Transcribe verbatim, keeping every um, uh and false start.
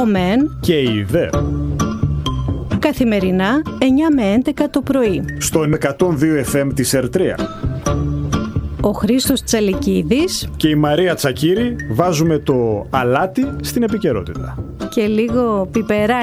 ο ΜΕΝ και η ΔΕ. Καθημερινά εννιά με έντεκα το πρωί. Στον εκατόν δύο εφ εμ της Ερτρία. Ο Χρήστος Τσαλικίδης και η Μαρία Τσακύρη βάζουμε το αλάτι στην επικαιρότητα. και λίγο πιπεράκι